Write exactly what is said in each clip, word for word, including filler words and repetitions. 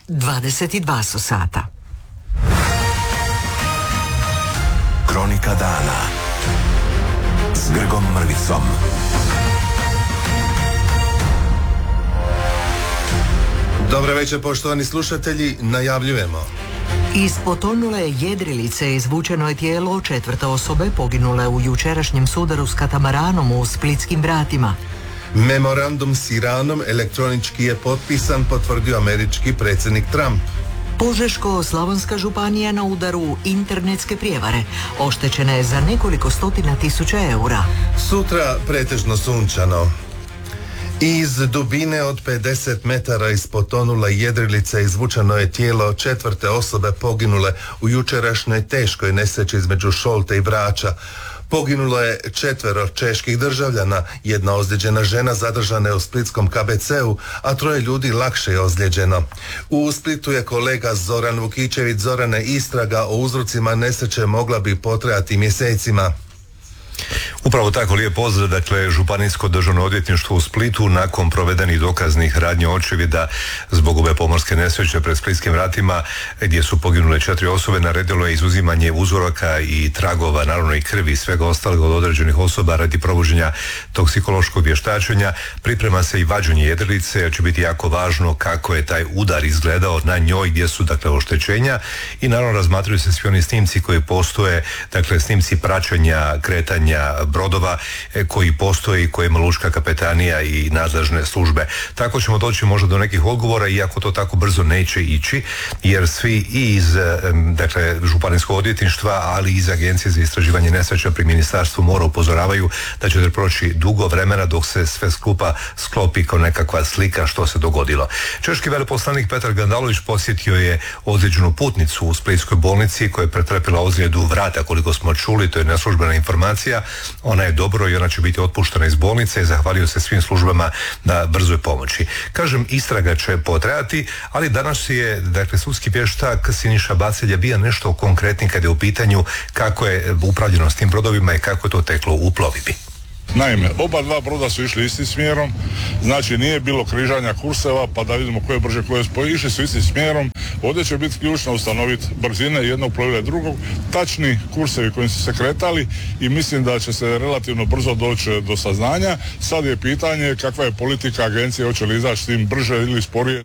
dvadeset dva su sata. Kronika dana s Grgom Mrvicom. Dobar večer, poštovani slušatelji, najavljujemo. Iz potonule jedrilice izvučeno je tijelo četvrte osobe poginule u jučerašnjem sudaru s katamaranom u Splitskim vratima. Memorandum s Iranom elektronički je potpisan, potvrdio američki predsjednik Trump. Požeško-slavonska županija na udaru internetske prijevare. Oštećena je za nekoliko stotina tisuća eura. Sutra pretežno sunčano. Iz dubine od pedeset metara iz potonule jedrilice izvučeno je tijelo četvrte osobe poginule u jučerašnjoj teškoj nesreći između Šolte i Brača. Poginulo je četvero čeških državljana, jedna ozlijeđena žena zadržana je u splitskom K B C-u, a troje ljudi lakše je ozlijeđeno. U Splitu je kolega Zoran Vukičević. Zorane, istraga o uzrocima nesreće mogla bi potrajati mjesecima. Upravo tako, lijep pozdrav. Dakle, Županijsko državno odvjetništvo u Splitu nakon provedenih dokaznih radnji očevida zbog ove pomorske nesreće pred Splitskim vratima gdje su poginule četiri osobe naredilo je izuzimanje uzoraka i tragova, naravno i krvi i svega ostalog od određenih osoba radi provođenja toksikološkog vještačenja. Priprema se i vađenje jedrilice, jer će biti jako važno kako je taj udar izgledao na njoj, gdje su dakle oštećenja i naravno razmatraju se svi oni snimci koji postoje, dakle snimci praćenja kretanja brodova koji postoje i kojima lučka kapetanija i nadležne službe. Tako ćemo doći možda do nekih odgovora, iako to tako brzo neće ići, jer svi i iz dakle, Županijskog odvjetništva, ali i iz Agencije za istraživanje nesreća pri Ministarstvu mora upozoravaju da će proći dugo vremena dok se sve skupa sklopi kao nekakva slika što se dogodilo. Češki veleposlanik Petar Gandalović posjetio je ozlijeđenu putnicu u splitskoj bolnici koja je pretrpila ozljedu vrata, koliko smo čuli, to je neslužbena informacija. Ona je dobro i ona će biti otpuštena iz bolnice i zahvalio se svim službama na brzoj pomoći. Kažem, istraga će potrajati, ali danas je, dakle, sudski vještak Siniša Bacelja bio nešto konkretni kad je u pitanju kako je upravljeno s tim brodovima i kako je to teklo u plovidbi. Naime, oba dva broda su išli istim smjerom, znači nije bilo križanja kurseva pa da vidimo koje je brže, koje je spoj, išli su istim smjerom. Ovdje će biti ključno ustanoviti brzine jednog plovila i drugog, tačni kursevi kojim su se kretali i mislim da će se relativno brzo doći do saznanja. Sad je pitanje kakva je politika agencije, hoće li izaći s tim brže ili sporije.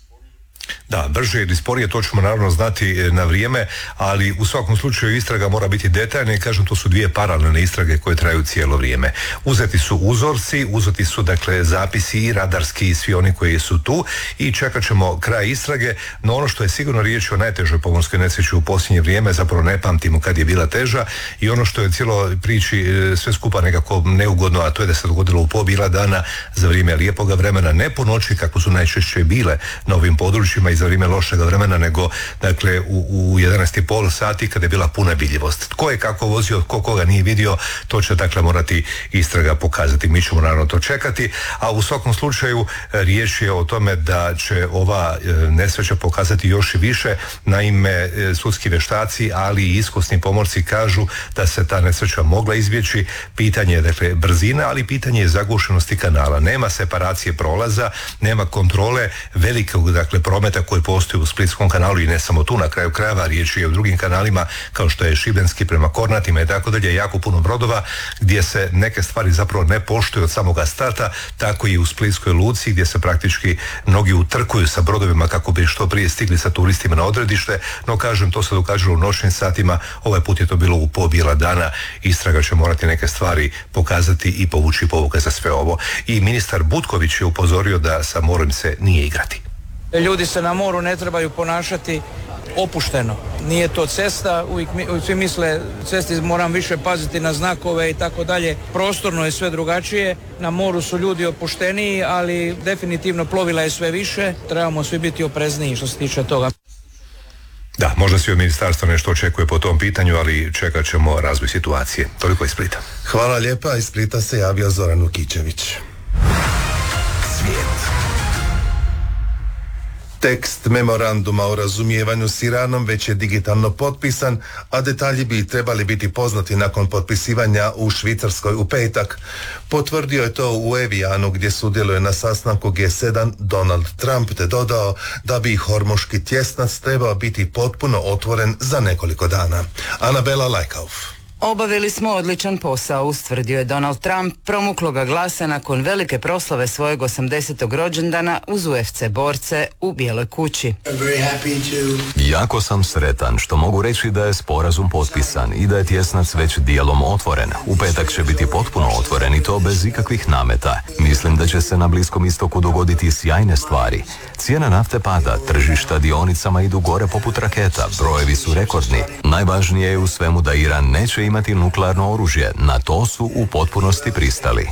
Da, brže ili sporije, to ćemo naravno znati na vrijeme, ali u svakom slučaju istraga mora biti detaljna i kažem, to su dvije paralelne istrage koje traju cijelo vrijeme. Uzeti su uzorci, uzeti su dakle zapisi i radarski i svi oni koji su tu i čekat ćemo kraj istrage, no ono što je sigurno riječ o najtežoj pomorskoj nesreći u posljednje vrijeme, zapravo ne pamtimo kad je bila teža i ono što je cijelo priči sve skupa nekako neugodno, a to je da se dogodilo u po bila dana za vrijeme lijepoga vremena, ne po noći kako su najčešće bile na ovim područjima i za vrijeme lošega vremena, nego dakle u, u jedanaest i pol sati kada je bila puna vidljivost. Tko je kako vozio, tko koga nije vidio, to će dakle morati istraga pokazati. Mi ćemo naravno to čekati, a u svakom slučaju riječ je o tome da će ova nesreća pokazati još i više. Naime, sudski vještaci, ali i iskusni pomorci kažu da se ta nesreća mogla izbjeći. Pitanje je dakle brzina, ali pitanje je zagušenosti kanala. Nema separacije prolaza, nema kontrole velikog dakle prometa koji postoji u Splitskom kanalu i ne samo tu, na kraju krajeva riječ je o drugim kanalima kao što je Šibenski prema Kornatima i tako dalje, jako puno brodova gdje se neke stvari zapravo ne poštuju od samoga starta, tako i u Splitskoj luci gdje se praktički mnogi utrkuju sa brodovima kako bi što prije stigli sa turistima na odredište, no kažem, to se događalo u noćnim satima, ovaj put je to bilo u po bijela dana, istraga će morati neke stvari pokazati i povući pouke za sve ovo. I ministar Butković je upozorio da sa morem se nije igrati. Ljudi se na moru ne trebaju ponašati opušteno. Nije to cesta, uvijek svi misle cesti moram više paziti na znakove i tako dalje. Prostorno je sve drugačije, na moru su ljudi opušteniji, ali definitivno plovila je sve više, trebamo svi biti oprezniji što se tiče toga. Da, možda svi od ministarstva nešto očekuje po tom pitanju, ali čekat ćemo razvoj situacije. Toliko iz Splita. Hvala lijepa, iz Splita se javio Zoran Vukičević. Svijet. Tekst memoranduma o razumijevanju s Iranom već je digitalno potpisan, a detalji bi trebali biti poznati nakon potpisivanja u Švicarskoj u petak. Potvrdio je to u Evijanu gdje sudjeluje na sastanku G sedam Donald Trump, te dodao da bi Hormuški tjesnac trebao biti potpuno otvoren za nekoliko dana. Anabela Lajkauf. Obavili smo odličan posao, ustvrdio je Donald Trump promukloga glasa nakon velike proslave svojeg osamdesetog rođendana uz U F C borce u Bijeloj kući. Jako sam sretan što mogu reći da je sporazum potpisan i da je tjesnac već dijelom otvoren. U petak će biti potpuno otvoren i to bez ikakvih nameta. Mislim da će se na Bliskom istoku dogoditi sjajne stvari. Cijena nafte pada, tržišta dionicama idu gore poput raketa, brojevi su rekordni. Najvažnije je u svemu da Iran neće imati nuklearno oružje. Na to su u potpunosti pristali.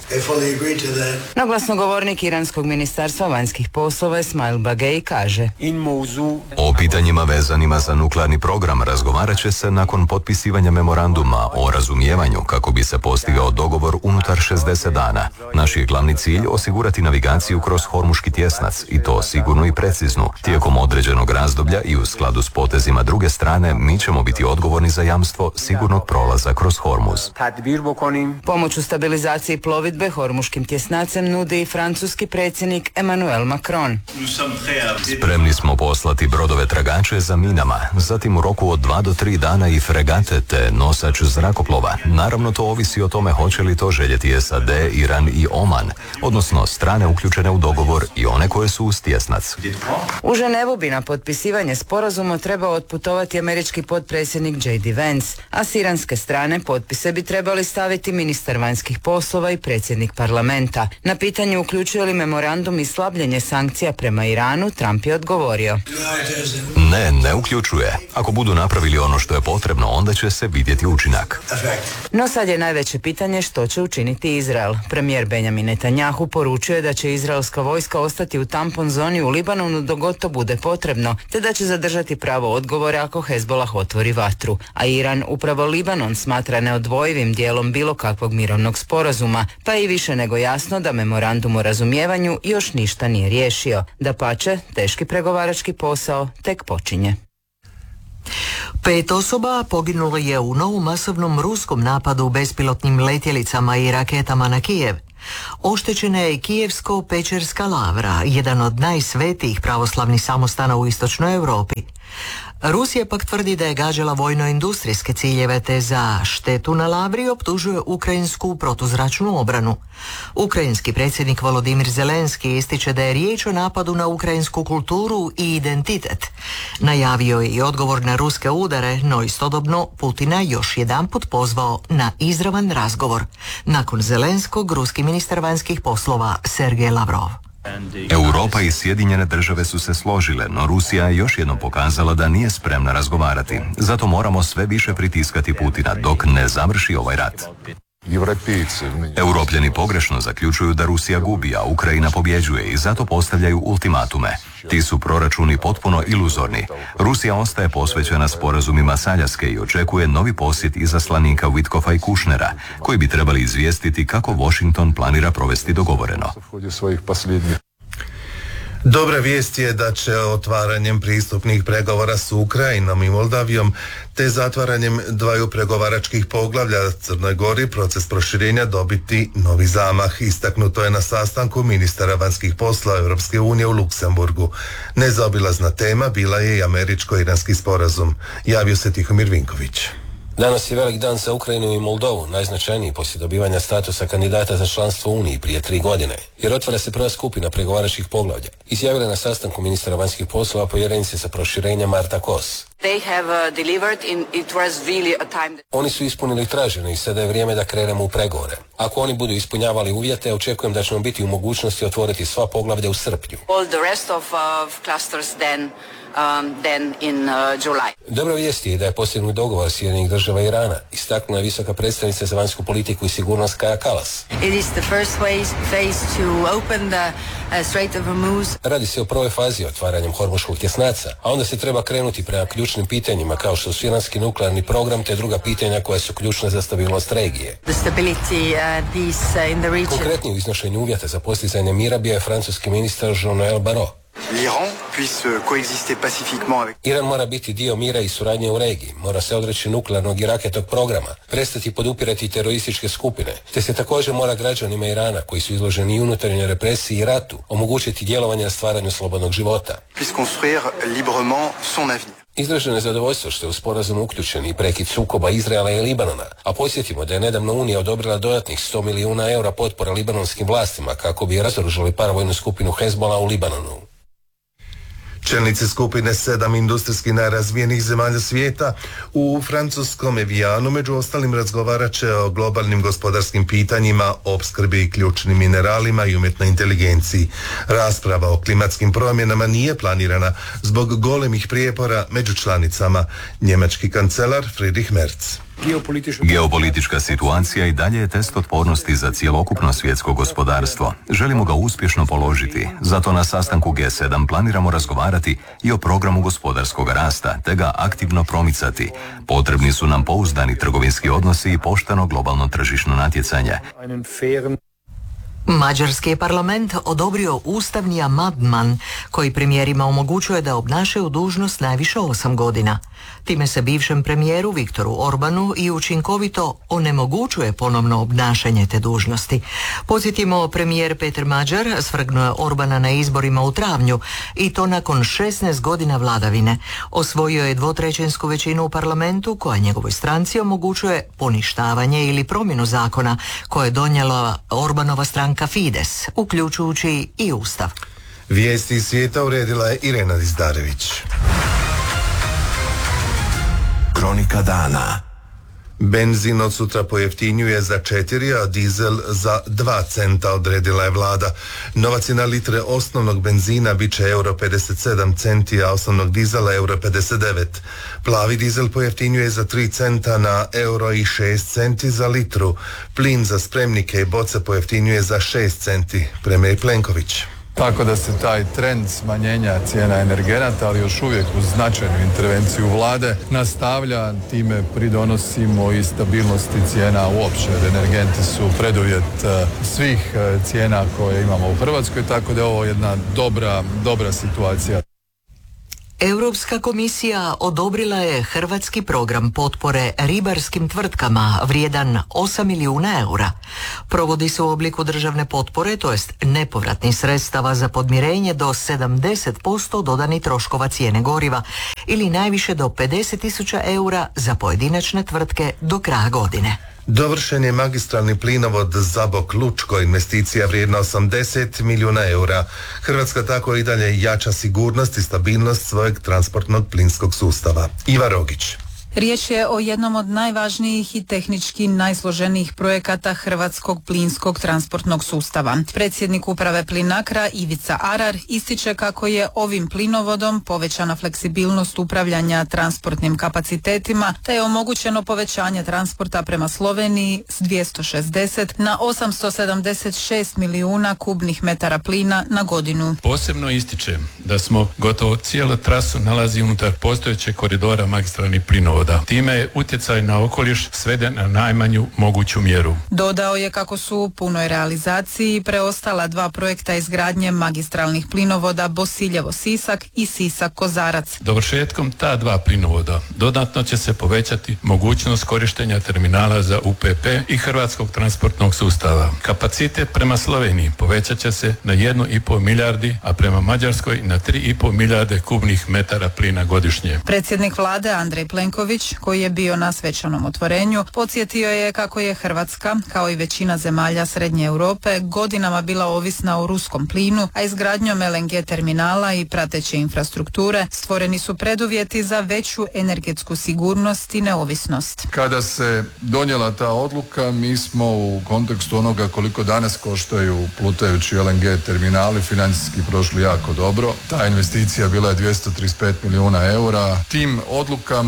No glasnogovornik Iranskog ministarstva vanjskih poslova Esmail Bagei kaže: O pitanjima vezanima za nuklearni program razgovarat će se nakon potpisivanja memoranduma o razumijevanju kako bi se postigao dogovor unutar šezdeset dana. Naš je glavni cilj osigurati navigaciju kroz Hormuški tjesnac i to sigurno i preciznu. Tijekom određenog razdoblja i u skladu s potezima druge strane mi ćemo biti odgovorni za jamstvo sigurnog prolaza kroz Hormuz. Pomoć u stabilizaciji plovidbe Hormuškim tjesnacem nudi i francuski predsjednik Emmanuel Macron. Spremni smo poslati brodove tragače za minama, zatim u roku od dva do tri dana i fregate te nosač zrakoplova. Naravno to ovisi o tome hoće li to željeti S A D, Iran i Oman, odnosno strane uključene u dogovor i one koje su uz tjesnac. U Ženevu bi na potpisivanje sporazuma trebao otputovati američki potpredsjednik J D Vance, a s iranske strane potpise bi trebali staviti ministar vanjskih poslova i predsjednik parlamenta. Na pitanje uključuje li memorandum i slabljenje sankcija prema Iranu, Trump je odgovorio: Ne, ne uključuje. Ako budu napravili ono što je potrebno, onda će se vidjeti učinak. No sad je najveće pitanje što će učiniti Izrael. Premijer Benjamin Netanjahu poručio je da će izraelska vojska ostati u tampon zoni u Libanonu dok god to bude potrebno, te da će zadržati pravo odgovore ako Hezbolah otvori vatru. A Iran upravo Libanon smatra neodvojivim dijelom bilo kakvog mirovnog sporazuma, pa i više nego jasno da memorandum o razumijevanju još ništa nije riješio. Dapače, teški pregovarački posao tek počinje. Pet osoba poginulo je u novom masovnom ruskom napadu bespilotnim letjelicama i raketama na Kijev. Oštećena je Kijevsko-Pečerska lavra, jedan od najsvetijih pravoslavnih samostana u istočnoj Europi. Rusija pak tvrdi da je gađala vojno-industrijske ciljeve te za štetu na lavri optužuje ukrajinsku protuzračnu obranu. Ukrajinski predsjednik Volodimir Zelenski ističe da je riječ o napadu na ukrajinsku kulturu i identitet. Najavio je i odgovor na ruske udare, no istodobno Putina još jedanput pozvao na izravan razgovor. Nakon Zelenskog, ruski ministar vanjskih poslova Sergej Lavrov. Europa i Sjedinjene države su se složile, no Rusija je još jednom pokazala da nije spremna razgovarati. Zato moramo sve više pritiskati Putina dok ne završi ovaj rat. Europljani pogrešno zaključuju da Rusija gubi, a Ukrajina pobjeđuje i zato postavljaju ultimatume. Ti su proračuni potpuno iluzorni. Rusija ostaje posvećena sporazumima s Aljaske i očekuje novi posjet izaslanika Witkoffa i Kushnera, koji bi trebali izvijestiti kako Washington planira provesti dogovoreno. Dobra vijest je da će otvaranjem pristupnih pregovora s Ukrajinom i Moldavijom te zatvaranjem dvaju pregovaračkih poglavlja Crnoj Gori proces proširenja dobiti novi zamah. Istaknuto je na sastanku ministara vanjskih poslova Europske unije u Luksemburgu. Nezaobilazna tema bila je i američko-iranski sporazum. Javio se Tihomir Vinković. Danas je velik dan za Ukrajinu i Moldovu, najznačajniji poslije dobivanja statusa kandidata za članstvo u Uniji prije tri godine, jer otvara se prva skupina pregovaračkih poglavlja. Izjavila je na sastanku ministra vanjskih poslova povjerenice za proširenje Marta Kos. They have uh, delivered in, it was really a time that... Oni su ispunili traženo i sada je vrijeme da krenemo u pregovore. Ako oni budu ispunjavali uvjete, očekujem da ćemo biti u mogućnosti otvoriti sva poglavlja u srpnju. All the rest of uh, clusters then Um, then in uh, July. Dobra vijest je da je postignut dogovor Sjedinjenih država i Irana, istaknula je visoka predstavnica za vanjsku politiku i sigurnost Kaja Kallas. It is the first phase, phase to open the uh, Strait of Hormuz. Radi se o prvoj fazi otvaranjem Hormuškog tjesnaca, a onda se treba krenuti prema ključnim pitanjima kao što su iranski nuklearni program te druga pitanja koja su ključna za stabilnost regije. The stability, uh, peace, uh, in the region. Konkretni u iznošenju uvjeta za postizanje mira bio je francuski ministar Jean-Noël Barrot. Iran mora biti dio mira i suradnje u regiji, mora se odreći nuklearnog i raketnog programa, prestati podupirati terorističke skupine, te se također mora građanima Irana, koji su izloženi i unutarnjoj represiji i ratu, omogućiti djelovanje na stvaranju slobodnog života. Izraženo je zadovoljstvo što je u sporazum uključen i prekid sukoba Izraela i Libanona, a podsjetimo da je nedavno Unija odobrila dodatnih sto milijuna eura potpora libanonskim vlastima kako bi razoružali paravojnu skupinu Hezbollah u Libanonu. Čelnici skupine sedam industrijski najrazvijenijih zemalja svijeta u francuskom Evianu među ostalim razgovarat će o globalnim gospodarskim pitanjima, opskrbi ključnim mineralima i umjetnoj inteligenciji. Rasprava o klimatskim promjenama nije planirana zbog golemih prijepora među članicama. Njemački kancelar Friedrich Merz. Geopolitička situacija i dalje je test otpornosti za cjelokupno svjetsko gospodarstvo. Želimo ga uspješno položiti, zato na sastanku G sedam planiramo razgovarati i o programu gospodarskog rasta, te ga aktivno promicati. Potrebni su nam pouzdani trgovinski odnosi i pošteno globalno tržišno natjecanje. Mađarski je parlament odobrio ustavni amandman koji premijerima omogućuje da obnašaju dužnost najviše osam godina. Time se bivšem premijeru Viktoru Orbanu i učinkovito onemogućuje ponovno obnašanje te dužnosti. Podsjetimo, premijer Peter Mađar svrgnuo je Orbana na izborima u travnju i to nakon šesnaest godina vladavine. Osvojio je dvotrećinsku većinu u parlamentu koja njegovoj stranci omogućuje poništavanje ili promjenu zakona koje je donijela Orbanova stranka Fides, uključujući i Ustav. Vijesti iz svijeta uredila je Irena Dizdarević. Kronika dana. Benzin od sutra pojeftinjuje za četiri, a dizel za dva centa, odredila je vlada. Nova cijena litre osnovnog benzina bit će euro pedeset sedam centi, a osnovnog dizela euro pedeset devet. Plavi dizel pojeftinjuje za tri centa na euro i šest centi za litru. Plin za spremnike i boce pojeftinjuje za šest centi. Premijer Plenković. Tako da se taj trend smanjenja cijena energenata, ali još uvijek uz značajnu intervenciju vlade, nastavlja. Time pridonosimo i stabilnosti cijena uopće. Energenti su preduvjet svih cijena koje imamo u Hrvatskoj, tako da je ovo jedna dobra, dobra situacija. Europska komisija odobrila je hrvatski program potpore ribarskim tvrtkama vrijedan osam milijuna eura. Provodi se u obliku državne potpore, to jest nepovratnih sredstava za podmirenje do sedamdeset posto dodanih troškova cijene goriva ili najviše do pedeset tisuća eura za pojedinačne tvrtke do kraja godine. Dovršen je magistralni plinovod Zabok-Lučko, investicija vrijedna osamdeset milijuna eura. Hrvatska tako i dalje jača sigurnost i stabilnost svojeg transportnog plinskog sustava. Iva Rogić. Riječ je o jednom od najvažnijih i tehnički najsloženijih projekata hrvatskog plinskog transportnog sustava. Predsjednik uprave Plinacra Ivica Arar ističe kako je ovim plinovodom povećana fleksibilnost upravljanja transportnim kapacitetima, te je omogućeno povećanje transporta prema Sloveniji s dvjesto šezdeset na osamsto sedamdeset šest milijuna kubnih metara plina na godinu. Posebno ističem da smo gotovo cijelu trasu nalazi unutar postojećeg koridora magistralnih plinovoda. Time je utjecaj na okoliš sveden na najmanju moguću mjeru. Dodao je kako su u punoj realizaciji preostala dva projekta izgradnje magistralnih plinovoda Bosiljevo-Sisak i Sisak-Kozarac. Dovršetkom ta dva plinovoda dodatno će se povećati mogućnost korištenja terminala za U P P i hrvatskog transportnog sustava. Kapacitet prema Sloveniji povećat će se na jednu i pol milijardi, a prema Mađarskoj na tri i pol milijarde kubnih metara plina godišnje. Predsjednik vlade Andrej Plenković, koji je bio na svečanom otvorenju, podsjetio je kako je Hrvatska, kao i većina zemalja Srednje Europe, godinama bila ovisna o ruskom plinu, a izgradnjom L N G terminala i prateće infrastrukture stvoreni su preduvjeti za veću energetsku sigurnost i neovisnost. Kada se donijela ta odluka, mi smo u kontekstu onoga koliko danas koštaju plutajući L N G terminali financijski prošli jako dobro. Ta investicija bila je dvjesto trideset pet milijuna eura. Tim odlukama Hrvatska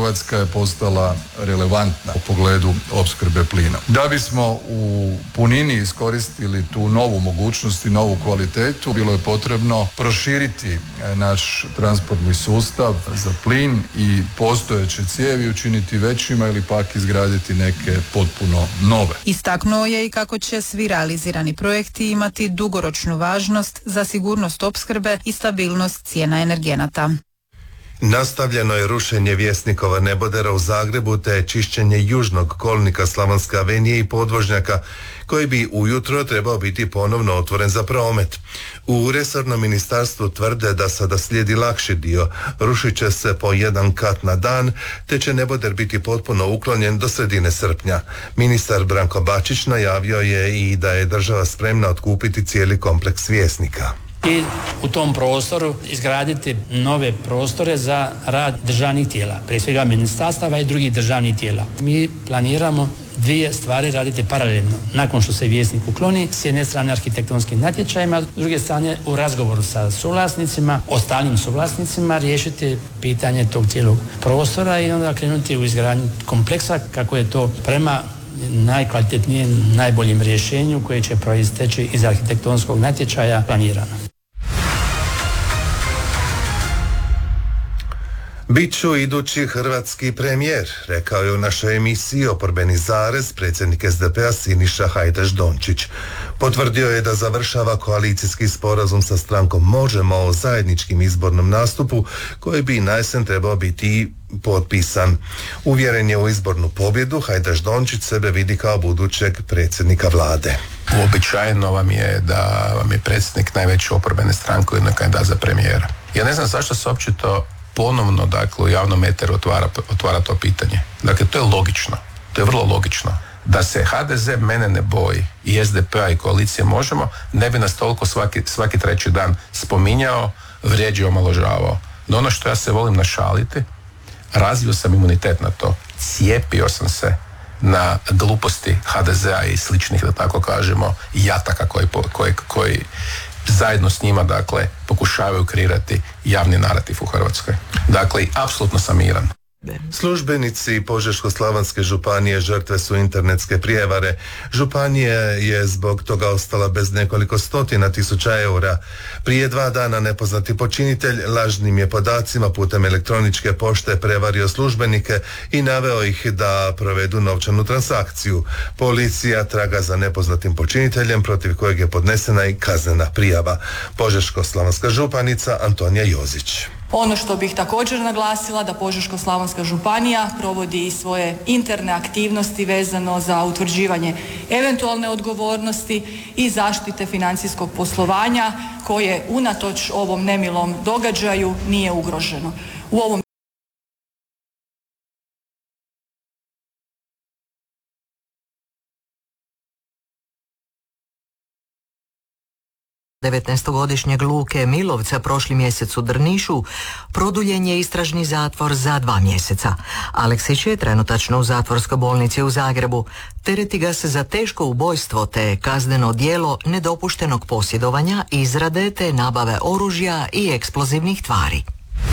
Hrvatska je postala relevantna u pogledu opskrbe plina. Da bismo u punini iskoristili tu novu mogućnost i novu kvalitetu, bilo je potrebno proširiti naš transportni sustav za plin i postojeće cijevi učiniti većima ili pak izgraditi neke potpuno nove. Istaknuo je i kako će svi realizirani projekti imati dugoročnu važnost za sigurnost opskrbe i stabilnost cijena energenata. Nastavljeno je rušenje Vjesnikova nebodera u Zagrebu te čišćenje južnog kolnika Slavonske avenije i podvožnjaka koji bi ujutro trebao biti ponovno otvoren za promet. U resornom ministarstvu tvrde da sada slijedi lakši dio, rušit će se po jedan kat na dan te će neboder biti potpuno uklonjen do sredine srpnja. Ministar Branko Bačić najavio je i da je država spremna otkupiti cijeli kompleks Vjesnika. I u tom prostoru izgraditi nove prostore za rad državnih tijela, prije svega ministarstava i drugih državnih tijela. Mi planiramo dvije stvari raditi paralelno. Nakon što se Vjesnik ukloni, s jedne strane arhitektonskim natječajima, s druge strane u razgovoru sa suvlasnicima, ostalim suvlasnicima, riješiti pitanje tog cijelog prostora i onda krenuti u izgradnju kompleksa kako je to prema najkvalitetnijem, najboljem rješenju koje će proisteći iz arhitektonskog natječaja planirano. Biću idući hrvatski premijer, rekao je u našoj emisiji Oporbeni zarez predsjednik es de pe-a Siniša Hajdaš-Dončić. Potvrdio je da završava koalicijski sporazum sa strankom Možemo o zajedničkim izbornom nastupu koji bi na jesen trebao biti potpisan. Uvjeren je u izbornu pobjedu, Hajdaš-Dončić sebe vidi kao budućeg predsjednika vlade. Uobičajeno vam je da vam je predsjednik najveće oporbene stranke ujedno kandidat za premijera. Ja ne znam zašto se uopće to ponovno, dakle, u javnom eteru otvara, otvara to pitanje. Dakle, to je logično. To je vrlo logično. Da se ha de ze mene ne boji i es de pe-a i koalicije Možemo, ne bi nas toliko svaki, svaki treći dan spominjao, vrijeđao, omalovažavao. No ono što ja se volim našaliti, razvio sam imunitet na to. Cijepio sam se na gluposti ha de ze-a i sličnih, da tako kažemo, jataka koji, koji, koji zajedno s njima, dakle, pokušavaju kreirati javni narativ u Hrvatskoj. Dakle, apsolutno sam miran. Službenici Požeško-slavonske županije žrtve su internetske prijevare. Županija je zbog toga ostala bez nekoliko stotina tisuća eura. Prije dva dana nepoznati počinitelj lažnim je podacima putem elektroničke pošte prevario službenike i naveo ih da provedu novčanu transakciju. Policija traga za nepoznatim počiniteljem protiv kojeg je podnesena i kaznena prijava. Požeško-slavonska županica Antonija Jozić. Ono što bih također naglasila da Požeško-slavonska županija provodi i svoje interne aktivnosti vezano za utvrđivanje eventualne odgovornosti i zaštite financijskog poslovanja koje unatoč ovom nemilom događaju nije ugroženo. U ovom devetnaestogodišnjeg Luke Milovca prošli mjesec u Drnišu produljen je istražni zatvor za dva mjeseca. Aleksić je trenutačno u zatvorskoj bolnici u Zagrebu. Tereti ga se za teško ubojstvo te kazneno djelo nedopuštenog posjedovanja, izrade te nabave oružja i eksplozivnih tvari.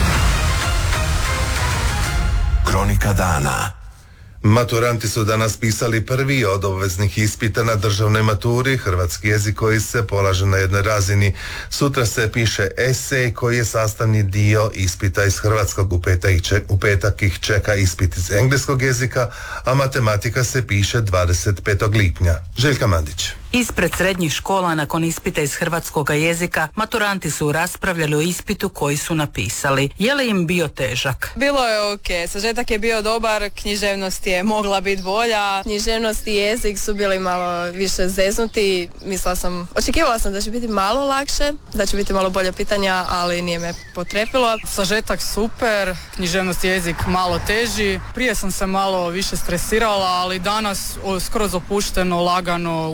Kronika dana. Maturanti su danas pisali prvi od obveznih ispita na državnoj maturi, hrvatski jezik koji se polaže na jednoj razini. Sutra se piše esej koji je sastavni dio ispita iz hrvatskog, u petak, u petak ih čeka ispit iz engleskog jezika, a matematika se piše dvadeset petog lipnja. Željka Mandić. Ispred srednjih škola nakon ispita iz hrvatskog jezika maturanti su raspravljali o ispitu koji su napisali. Je li im bio težak? Bilo je ok, sažetak je bio dobar, književnost je mogla biti bolja. Književnost i jezik su bili malo više zeznuti. Mislila sam, očekivala sam da će biti malo lakše, da će biti malo bolje pitanja, ali nije me potrepilo. Sažetak super, književnost i jezik malo teži. Prije sam se malo više stresirala, ali danas skroz opušteno, lagano ušla u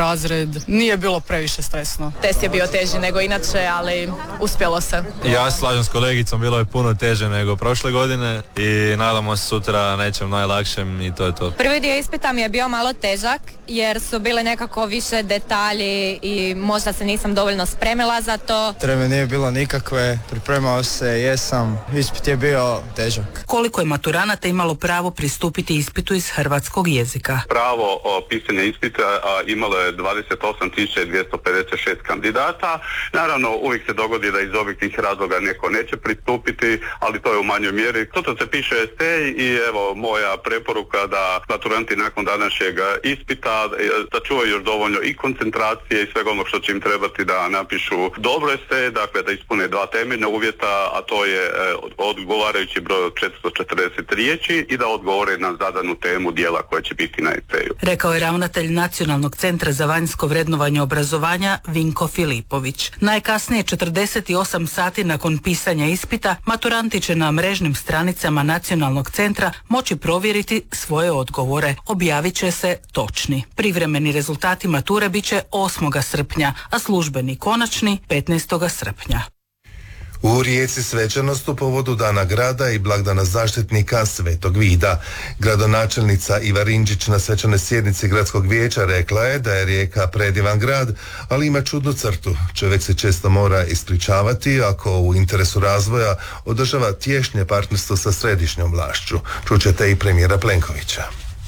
razred. Nije bilo previše stresno. Test je bio teži nego inače, ali uspjelo se. Ja slažem s kolegicom, bilo je puno teže nego prošle godine i nadamo se sutra nečem najlakšem i to je to. Prvi dio ispita mi je bio malo težak jer su bile nekako više detalji i možda se nisam dovoljno spremila za to. Treme nije bilo nikakve, pripremao se, jesam, ispit je bio težak. Koliko je maturanata imalo pravo pristupiti ispitu iz hrvatskog jezika? Pravo o pisanju ispita a, imalo je dvadeset osam tisuća dvjesto pedeset šest kandidata. Naravno, uvijek se dogodi da iz objektivnih razloga neko neće pristupiti, ali to je u manjoj mjeri. Toto se piše esej i evo moja preporuka da maturanti nakon današnjeg ispita da čuvaju još dovoljno i koncentracije i svega onog što će im trebati da napišu dobro esej, dakle da ispune dva temeljna uvjeta, a to je e, odgovarajući broj od četiristo četrdeset riječi i da odgovore na zadanu temu dijela koja će biti na eseju. Rekao je ravnatelj Nacionalnog centra za vanjsko vrednovanje obrazovanja Vinko Filipović. Najkasnije četrdeset osam sati nakon pisanja ispita maturanti će na mrežnim stranicama Nacionalnog centra moći provjeriti svoje odgovore. Objavit će se točni. Privremeni rezultati mature bit će osmog srpnja, a službeni konačni petnaestog srpnja. U Rijeci svečanost u povodu Dana grada i blagdana zaštitnika Svetog Vida. Gradonačelnica Iva Rinčić na svečanoj sjednici gradskog vijeća rekla je da je Rijeka predivan grad, ali ima čudnu crtu. Čovjek se često mora ispričavati ako u interesu razvoja održava tješnje partnerstvo sa središnjom vlašću. Čućete i premijera Plenkovića.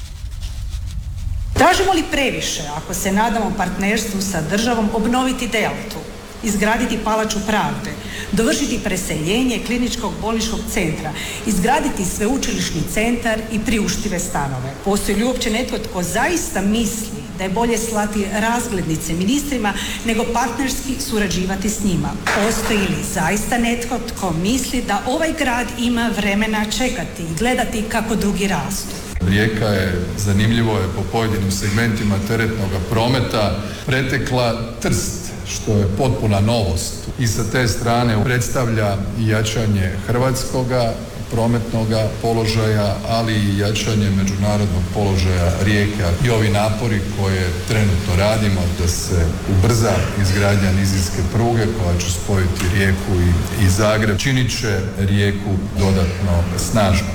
Tražimo li previše ako se nadamo partnerstvu sa državom obnoviti Deltu, izgraditi Palaču pravde, dovršiti preseljenje kliničkog bolničkog centra, izgraditi sveučilišni centar i priuštive stanove? Postoji li uopće netko tko zaista misli da je bolje slati razglednice ministrima nego partnerski surađivati s njima? Postoji li zaista netko tko misli da ovaj grad ima vremena čekati i gledati kako drugi rastu? Rijeka je, zanimljivo je, po pojedinim segmentima teretnog prometa pretekla Trst, što je potpuna novost. I sa te strane predstavlja jačanje hrvatskoga prometnoga položaja, ali i jačanje međunarodnog položaja Rijeke. I ovi napori koje trenutno radimo da se ubrza izgradnja nizinske pruge koja će spojiti Rijeku i, i Zagreb, činit će Rijeku dodatno snažno.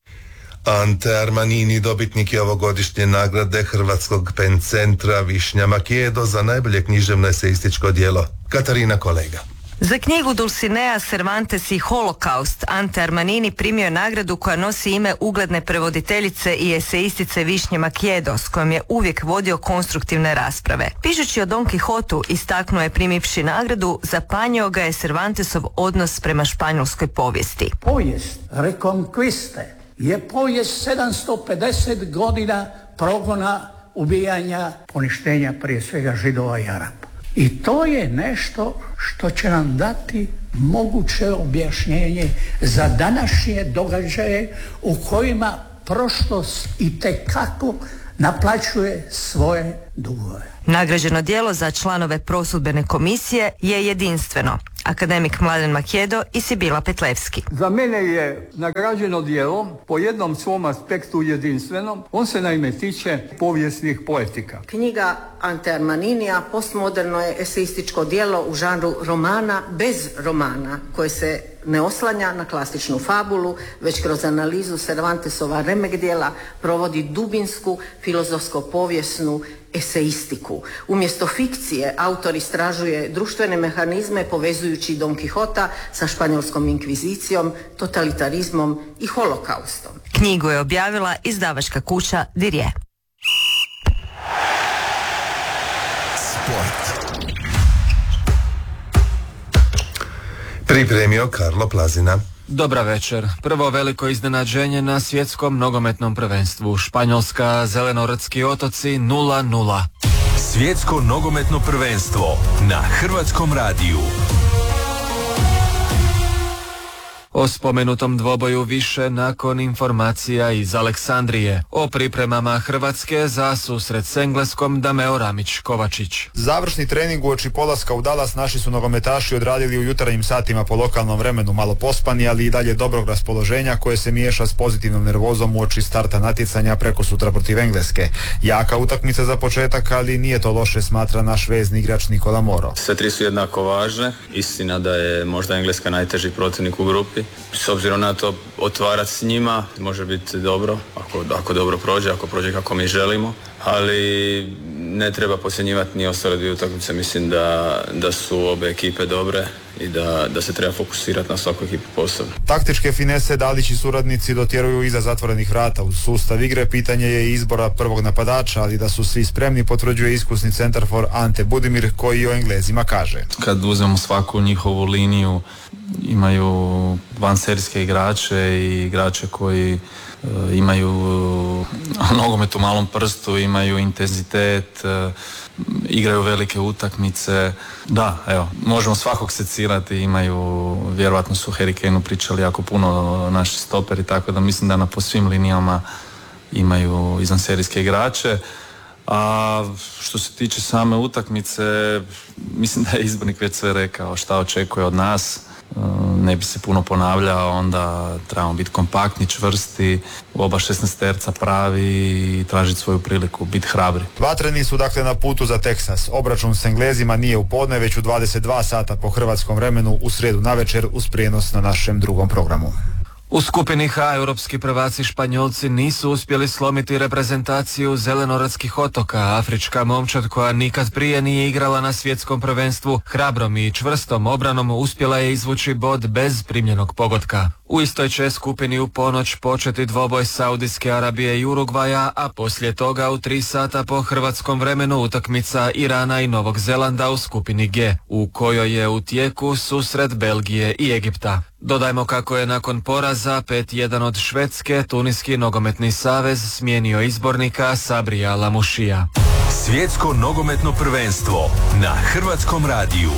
Ante Armanini, dobitnik je ovogodišnje nagrade Hrvatskog pen centra Višnja Makijedo za najbolje književno eseističko djelo. Katarina Kolega. Za knjigu Dulcinea Cervantes i Holokaust Ante Armanini primio je nagradu koja nosi ime ugledne prevoditeljice i eseistice Višnje Makijedo, s kojom je uvijek vodio konstruktivne rasprave. Pišući o Don Quijotu, istaknuo je primivši nagradu, zapanjio ga je Cervantesov odnos prema španjolskoj povijesti. Povijest Reconquiste je povijest sedamsto pedeset godina progona, ubijanja, poništenja prije svega Židova i Arapa. I to je nešto što će nam dati moguće objašnjenje za današnje događaje u kojima prošlost itekako naplaćuje svoje dugove. Nagrađeno djelo za članove prosudbene komisije je jedinstveno. Akademik Mladen Makijedo i Sibila Petlevski. Za mene je nagrađeno djelo po jednom svom aspektu jedinstvenom. On se naime tiče povijesnih poetika. Knjiga Ante Armaninija postmoderno je eseističko djelo u žanru romana bez romana, koje se ne oslanja na klasičnu fabulu, već kroz analizu Cervantesova remek djela provodi dubinsku filozofsko-povijesnu eseistiku. Umjesto fikcije, autor istražuje društvene mehanizme povezujući Don Quixota sa španjolskom inkvizicijom, totalitarizmom i holokaustom. Knjigu je objavila izdavačka kuća Dirje. Sport. Pripremio Karlo Plazina. Dobra večer. Prvo veliko iznenađenje na svjetskom nogometnom prvenstvu. Španjolska, Zelenorodski otoci nula nula. Svjetsko nogometno prvenstvo na Hrvatskom radiju. O spomenutom dvoboju više nakon informacija iz Aleksandrije. O pripremama Hrvatske za susret s Engleskom Dameo Ramić-Kovačić. Završni trening uoči polaska u Dallas naši su nogometaši odradili u jutarnjim satima po lokalnom vremenu, malo pospani, ali i dalje dobrog raspoloženja koje se miješa s pozitivnom nervozom uoči starta natjecanja preko sutra protiv Engleske. Jaka utakmica za početak, ali nije to loše, smatra naš vezni igrač Nikola Moro. Sve tri su jednako važne. Istina da je možda Engleska najteži protivnik u grupi. S obzirom na to, otvarati s njima može biti dobro, ako, ako dobro prođe, ako prođe kako mi želimo, ali ne treba podcjenjivati ni ostale dvije utakmice. Mislim da, da su obe ekipe dobre i da, da se treba fokusirati na svaku ekipu posebno. Taktičke finese Dalić i suradnici dotjeruju iza zatvorenih vrata. Uz sustav igre pitanje je izbora prvog napadača, ali da su svi spremni potvrđuje iskusni centarfor Ante Budimir koji o Englezima kaže. Kad uzmemo svaku njihovu liniju, imaju vanserijske igrače i igrače koji imaju nogomet u malom prstu, imaju intenzitet, igraju velike utakmice. Da, evo, možemo svakog secirati, imaju, vjerojatno su Harry Kaneu pričali jako puno naši stoperi, tako da mislim da na po svim linijama imaju izvanserijske igrače. A što se tiče same utakmice, mislim da je izbornik već sve rekao šta očekuje od nas. Ne bi se puno ponavljao, onda trebamo biti kompaktni, čvrsti, oba šesnaesterca pravi i tražiti svoju priliku, biti hrabri. Vatreni su dakle na putu za Teksas. Obračun s Englezima nije u podne, već u dvadeset dva sata po hrvatskom vremenu u srijedu navečer uz prijenos na našem drugom programu. U skupini H europski prvaci Španjolci nisu uspjeli slomiti reprezentaciju Zelenorodskih otoka. Afrička momčad koja nikad prije nije igrala na svjetskom prvenstvu hrabrom i čvrstom obranom uspjela je izvući bod bez primljenog pogotka. U istoj će skupini u ponoć početi dvoboj Saudijske Arabije i Urugvaja, a poslije toga u tri sata po hrvatskom vremenu utakmica Irana i Novog Zelanda u skupini G, u kojoj je u tijeku susret Belgije i Egipta. Dodajmo kako je nakon poraza pet jedan od Švedske Tuniski nogometni savez smijenio izbornika Sabrija Lamušija. Svjetsko nogometno prvenstvo na Hrvatskom radiju.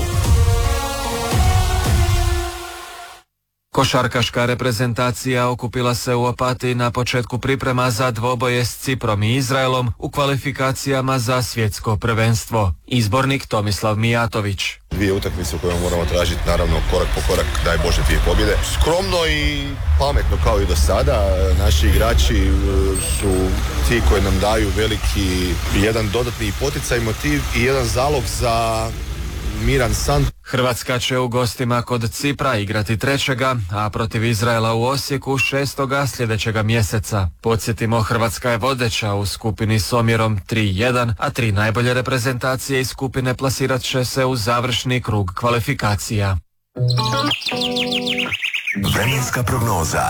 Košarkaška reprezentacija okupila se u Opatiji na početku priprema za dvoboje s Ciprom i Izraelom u kvalifikacijama za svjetsko prvenstvo. Izbornik Tomislav Mijatović. Dvije utakmice u kojima moramo tražiti, naravno, korak po korak, daj Bože, dvije pobjede. Skromno i pametno kao i do sada. Naši igrači su ti koji nam daju veliki jedan dodatni poticaj, motiv i jedan zalog za miran san. Hrvatska će u gostima kod Cipra igrati trećega, a protiv Izraela u Osijeku šestoga sljedećega mjeseca. Podsjetimo, Hrvatska je vodeća u skupini s omjerom tri jedan, a tri najbolje reprezentacije iz skupine plasirat će se u završni krug kvalifikacija. Vremenska prognoza.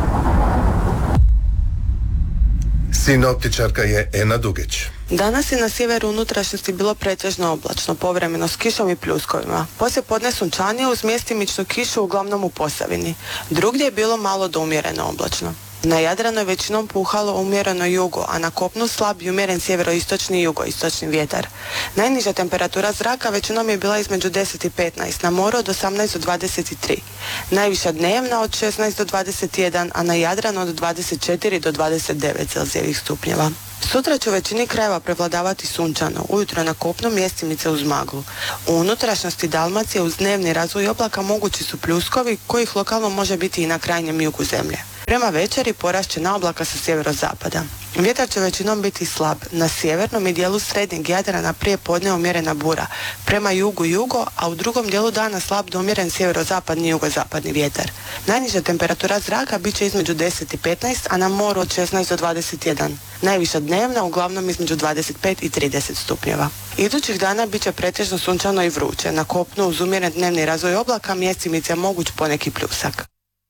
Sinoptičarka je Ena Dugić. Danas je na sjeveru unutrašnjosti bilo pretežno oblačno, povremeno s kišom i pljuskovima. Poslije podne sunčanije uz mjestimičnu kišu uglavnom u Posavini. Drugdje je bilo malo do umjereno oblačno. Na Jadranu je većinom puhalo umjereno jugo, a na kopnu slab i umjeren sjeveroistočni i jugoistočni vjetar. Najniža temperatura zraka većinom je bila između deset i petnaest, na moru od osamnaest do dvadeset tri. Najviša dnevna od šesnaest do dvadeset jedan, a na Jadranu od dvadeset četiri do dvadeset devet celzijevih stupnjeva. Sutra će u većini krajeva prevladavati sunčano, ujutro na kopnu mjestimice uz maglu. U unutrašnjosti Dalmacije uz dnevni razvoj oblaka mogući su pljuskovi, kojih lokalno može biti i na krajnjem jugu zemlje. Prema večeri porast će na oblaka sa sjeverozapada. Vjetar će većinom biti slab. Na sjevernom i dijelu srednjeg Jadrana prije podne umjerena bura. Prema jugu jugo, a u drugom dijelu dana slab do umjeren sjeverozapadni i jugozapadni vjetar. Najniža temperatura zraka bit će između deset i petnaest, a na moru od šesnaest do dvadeset jedan. Najviša dnevna uglavnom između dvadeset pet i trideset stupnjeva. Idućih dana bit će pretežno sunčano i vruće. Na kopnu uz umjeren dnevni razvoj oblaka mjestimice moguć poneki pljusak.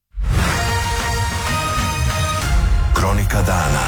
Kronika dana.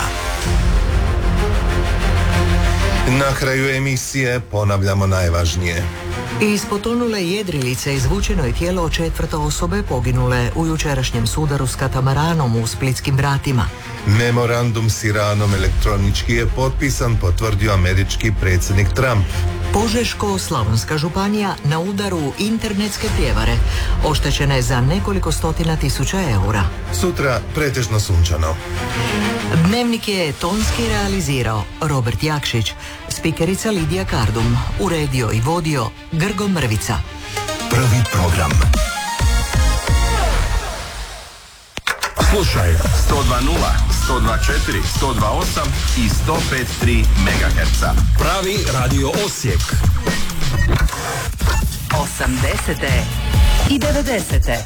Na kraju emisije ponavljamo najvažnije. Iz potonule jedrilice izvučeno je tijelo četvrte osobe poginule u jučerašnjem sudaru s katamaranom u Splitskim vratima. Memorandum s Iranom elektronički je potpisan, potvrdio američki predsjednik Trump. Požeško-slavonska županija na udaru internetske prijevare. Oštećena je za nekoliko stotina tisuća eura. Sutra pretežno sunčano. Dnevnik je tonski realizirao Robert Jakšić, spikerica Lidija Kardum, uredio i vodio Grgo Mrvica. Prvi program. Slušaj sto dva nula, sto dva četiri, sto dva osam i sto pet tri megaherca. Pravi radio Osijek. osamdesete i devedesete